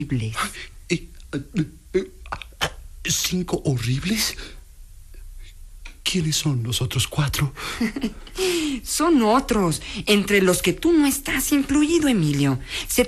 horribles. ¿5 horribles? ¿Quiénes son los otros 4? Son otros, entre los que tú no estás incluido, Emilio. Se